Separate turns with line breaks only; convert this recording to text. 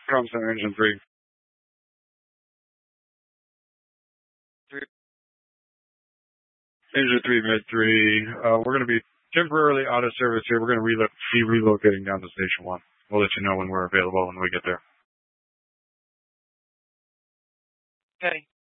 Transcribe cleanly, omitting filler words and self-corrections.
Com Center Engine 3. Engine 3, Mid 3. We're going to be temporarily out of service here. We're going to be relocating down to Station 1. We'll let you know when we're available when we get there.
Okay.